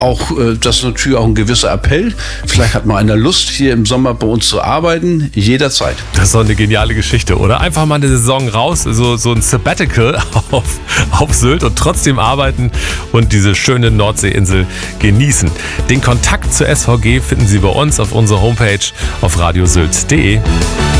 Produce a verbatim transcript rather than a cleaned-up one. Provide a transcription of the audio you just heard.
auch, äh, das ist natürlich auch ein gewisser Appell. Vielleicht hat mal einer Lust, hier im Sommer bei uns zu arbeiten. Jederzeit. Das ist doch eine geniale Geschichte, oder? Einfach mal eine Saison raus, so, so ein Sabbatical auf, auf Sylt und trotzdem arbeiten und diese schöne Nordseeinsel genießen. Den Kontakt zur S V G finden Sie bei uns auf unserer Homepage auf radiosylt punkt de.